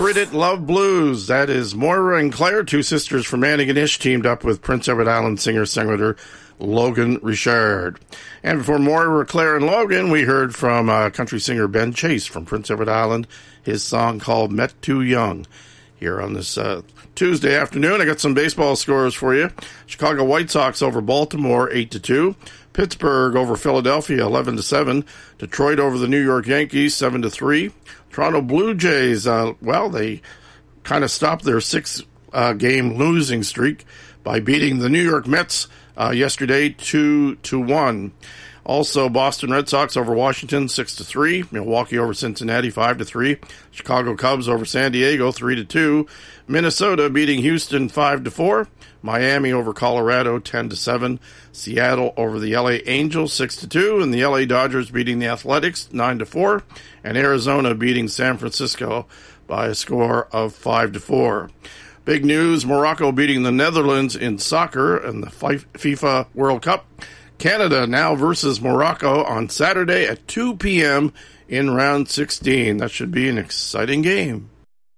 Grit It Love Blues. That is Moira and Claire, two sisters from Antigonish, teamed up with Prince Edward Island singer-songwriter Logan Richard. And before Moira, Claire, and Logan, we heard from country singer Ben Chase from Prince Edward Island, his song called Met Too Young. Here on this Tuesday afternoon, I got some baseball scores for you. Chicago White Sox over Baltimore 8-2. Pittsburgh over Philadelphia 11-7. Detroit over the New York Yankees 7-3. Toronto Blue Jays, they kind of stopped their six-game losing streak by beating the New York Mets yesterday 2-1. Also, Boston Red Sox over Washington 6-3. Milwaukee over Cincinnati 5-3. Chicago Cubs over San Diego 3-2. Minnesota beating Houston 5-4. Miami over Colorado 10-7. Seattle over the LA Angels 6-2. And the LA Dodgers beating the Athletics 9-4. And Arizona beating San Francisco by a score of 5-4. Big news, Morocco beating the Netherlands in soccer in the FIFA World Cup. Canada now versus Morocco on Saturday at 2 p.m. in round 16. That should be an exciting game.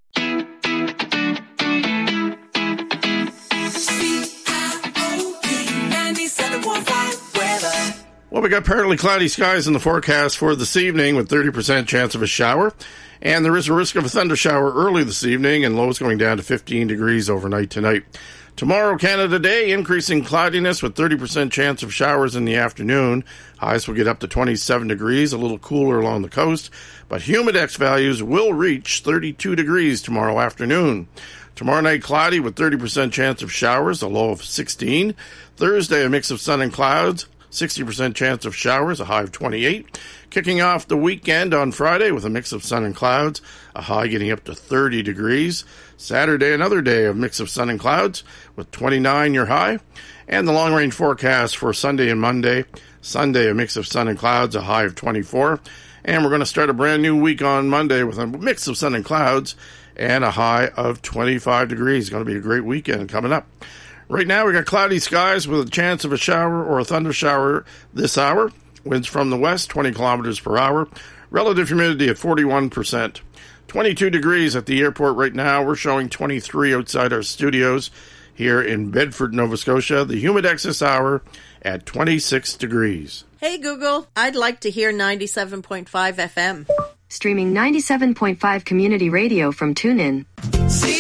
Well, we got partly cloudy skies in the forecast for this evening with 30% chance of a shower. And there is a risk of a thunder shower early this evening, and lows going down to 15 degrees overnight tonight. Tomorrow, Canada Day, increasing cloudiness with 30% chance of showers in the afternoon. Highs will get up to 27 degrees, a little cooler along the coast. But humidex values will reach 32 degrees tomorrow afternoon. Tomorrow night, cloudy with 30% chance of showers, a low of 16. Thursday, a mix of sun and clouds. 60% chance of showers, a high of 28. Kicking off the weekend on Friday with a mix of sun and clouds, a high getting up to 30 degrees. Saturday, another day of mix of sun and clouds with 29 your high. And the long-range forecast for Sunday and Monday. Sunday, a mix of sun and clouds, a high of 24. And we're going to start a brand new week on Monday with a mix of sun and clouds and a high of 25 degrees. Going to be a great weekend coming up. Right now, we got cloudy skies with a chance of a shower or a thunder shower this hour. Winds from the west, 20 kilometers per hour. Relative humidity at 41%. 22 degrees at the airport right now. We're showing 23 outside our studios here in Bedford, Nova Scotia. The humidex this hour at 26 degrees. Hey, Google, I'd like to hear 97.5 FM. Streaming 97.5 community radio from TuneIn. See